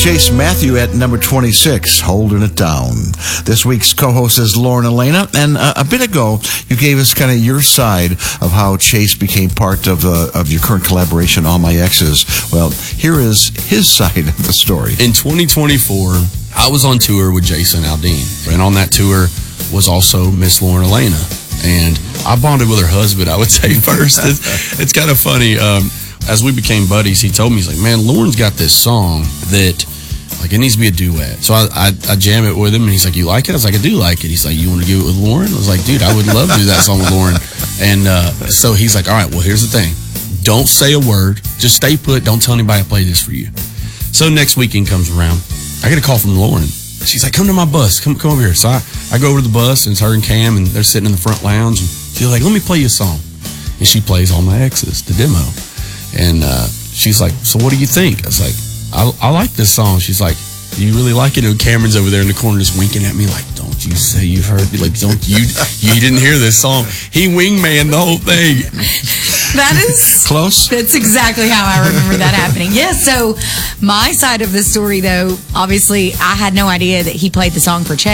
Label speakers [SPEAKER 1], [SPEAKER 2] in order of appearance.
[SPEAKER 1] Chase Matthew at number 26, Holding It Down. This week's co-host is Lauren Elena, and a bit ago, you gave us kind of your side of how Chase became part of your current collaboration, All My Exes. Well, here is his side of the story.
[SPEAKER 2] In 2024, I was on tour with Jason Aldean, and on that tour was also Miss Lauren Elena, and I bonded with her husband, I would say, first. It's kind of funny. As we became buddies, he told me, he's like, man, Lauren's got this song that, like, it needs to be a duet. So I jam it with him, and he's like, you like it? I was like, I do like it. He's like, you want to do it with Lauren? I was like, dude, I would love to do that song with Lauren. And so he's like, all right, well, here's the thing. Don't say a word. Just stay put. Don't tell anybody I play this for you. So next weekend comes around. I get a call from Lauren. She's like, come to my bus. Come over here. So I go over to the bus, and it's her and Cam, and they're sitting in the front lounge. And she's like, let me play you a song. And she plays All My Exes, the demo. And she's like, so what do you think? I was like, I like this song. She's like, do you really like it? And Cameron's over there in the corner just winking at me like, don't you say you've heard me. Like, don't you didn't hear this song. He wingman the whole thing.
[SPEAKER 3] That is
[SPEAKER 1] close.
[SPEAKER 3] That's exactly how I remember that happening. Yes. So my side of the story, though, obviously I had no idea that he played the song for Chase.